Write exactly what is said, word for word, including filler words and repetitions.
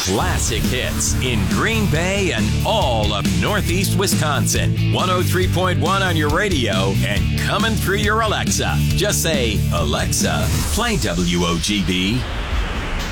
classic hits in Green Bay and all of Northeast Wisconsin. one oh three point one on your radio and coming through your Alexa. Just say, Alexa, play W O G B.